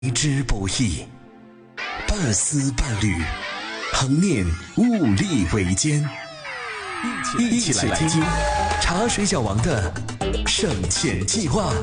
之不易，半丝半缕，恒念物力维艰。一起来听茶水小王的省钱计划。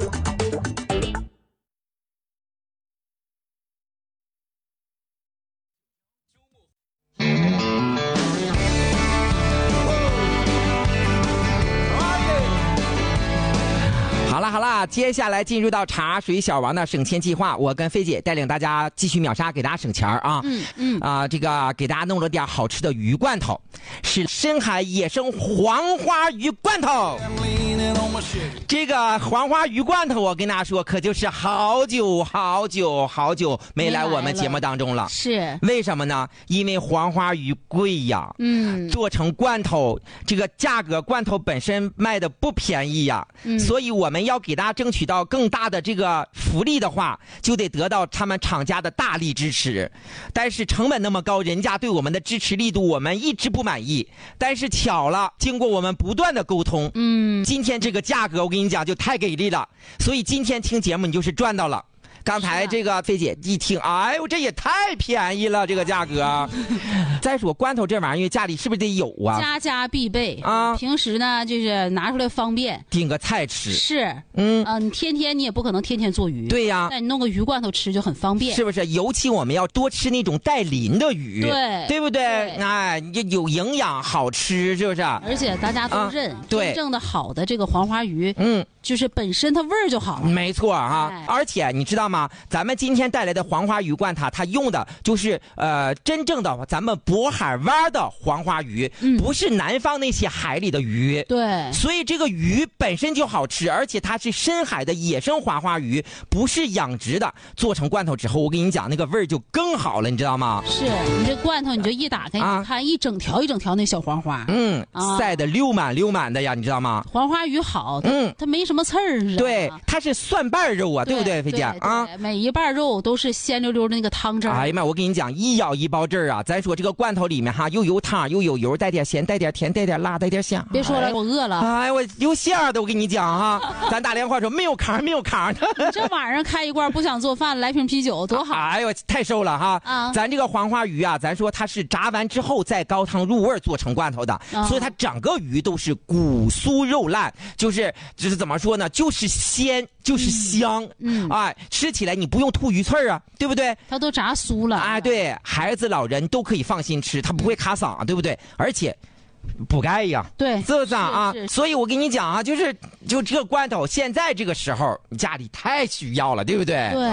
好啦，接下来进入到茶水小王的省钱计划，我跟菲姐带领大家继续秒杀，给大家省钱啊！这个给大家弄了点好吃的鱼罐头，是深海野生黄花鱼罐头。这个黄花鱼罐头，我跟大家说，可就是好久没来我们节目当中了。 是为什么呢？因为黄花鱼贵呀，做成罐头，这个价格罐头本身卖的不便宜呀，所以我们要给大家争取到更大的这个福利的话，就得得到他们厂家的大力支持。但是成本那么高，人家对我们的支持力度我们一直不满意。但是巧了，经过我们不断的沟通，今天这个价格我跟你讲就太给力了，所以今天听节目你就是赚到了。刚才这个菲姐一听，哎呦，这也太便宜了，这个价格。再说罐头这玩意儿家里是不是得有啊？ 家家必备啊！平时呢就是拿出来方便， 订个菜吃。 是，你天天你也不可能天天做鱼。 对呀， 但你弄个鱼罐头吃就很方便， 是不是？尤其我们要多吃那种带鳞的鱼，对不对？哎，有营养，好吃，是不是？ 而且大家都认，真正的好的这个黄花鱼，就是本身它味儿就好了。 没错啊，而且你知道吗？咱们今天带来的黄花鱼罐它用的就是真正的咱们渤海湾的黄花鱼，不是南方那些海里的鱼。 对， 所以这个鱼本身就好吃，而且它是深海的野生黄花鱼，不是养殖的。做成罐头之后，我跟你讲，那个味儿就更好了，你知道吗？ 是你这罐头，你就一打开，你看一整条一整条那小黄花， 晒得溜满的呀，你知道吗？ 黄花鱼好，它没什么刺儿， 对，它是蒜瓣肉啊，对不对，菲姐啊？ 每一瓣肉都是鲜溜溜的那个汤汁。 哎呀妈，我跟你讲，一咬一包汁儿啊！咱说这个罐头里面哈，又有汤又有油，带点咸，带点甜，带点辣，带点香。 别说了，我饿了。 哎，我有馅的，我跟你讲哈，咱打电话说没有糠的。 你这晚上开一罐不想做饭，来瓶啤酒多好。 哎呦，太瘦了哈！咱这个黄花鱼啊，咱说它是炸完之后再高汤入味做成罐头的，所以它整个鱼都是骨酥肉烂，就是怎么说呢？就是鲜，就是香。哎，吃起来你不用吐鱼刺啊，对不对？ 它都炸酥了。 哎，对，孩子老人都可以放心吃，它不会卡嗓，对不对？而且补钙呀， 对， 是不是啊？所以我跟你讲啊，就这个罐头，现在这个时候家里太需要了，对不对？ 对。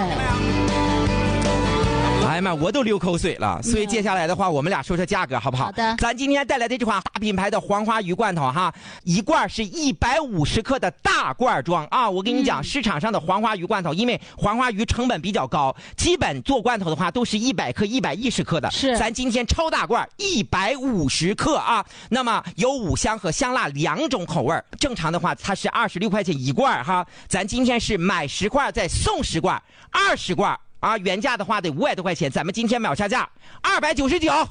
哎呀妈，我都流口水了。所以接下来的话，我们俩说说价格好不好？ 好的。 咱今天带来的这款大品牌的黄花鱼罐头哈，一罐是150克的大罐装啊。我跟你讲，市场上的黄花鱼罐头，因为黄花鱼成本比较高，基本做罐头的话都是100克、110克的。 是。 咱今天超大罐150克啊。那么有五香和香辣2种口味，正常的话它是26块钱一罐哈。咱今天是买10罐再送10罐，20罐。原价的话得500多块钱，咱们今天秒杀价299，20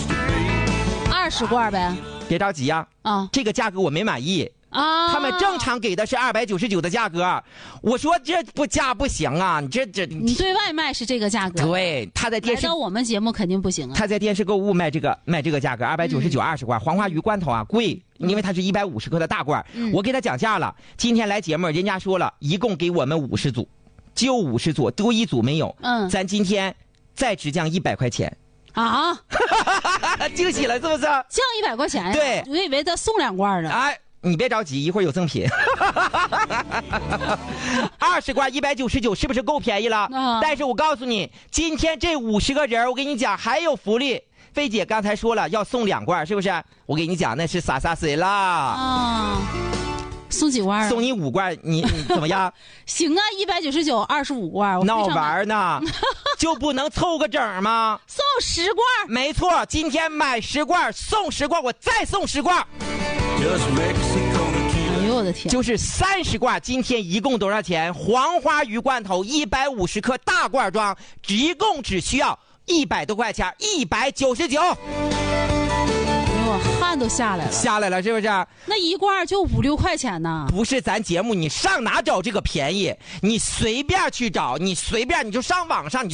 罐呗。 别着急呀，这个价格我没满意啊。他们正常给的是299的价格，我说这不价不行啊，你你对外卖是这个价格， 对，他在电视， 来到我们节目肯定不行啊。 他在电视购物卖这个价格299，20罐黄花鱼罐头啊贵。因为它是150克的大罐，我给他讲价了。今天来节目，人家说了一共给我们50组。就50组，多一组没有。咱今天再只降100块钱啊！ 惊喜了是不是？降 100块钱？ 对， 我以为他送2罐呢。 哎，你别着急，一会儿有赠品。20罐199，是不是够便宜了？但是我告诉你，今天这50个人，我跟你讲还有福利。菲姐刚才说了要送2罐，是不是？我跟你讲那是洒水啦。 送几罐？ 送你5罐，你怎么样？ 行啊，199 25罐， 闹玩呢，就不能凑个整吗？ 送10罐， 没错，今天买10罐送10罐，我再送10罐。 哎呦我的天！ 就是30罐，今天一共多少钱？黄花鱼罐头150克大罐装，一共只需要100多块钱，199。 呦，汗都下来了， 下来了是不是？ 那一罐就5、6块钱呢。 不是咱节目，你上哪找这个便宜？你随便去找，你就上网上，你